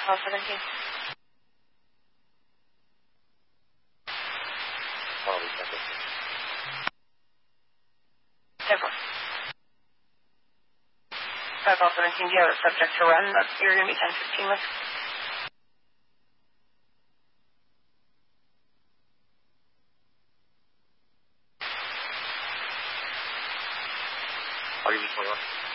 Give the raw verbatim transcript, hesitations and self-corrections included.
Call seventeen. Quality Central. Temple. Call seventeen, do you have a subject to run that you're going to be ten fifteen with? I'll give you twenty-one.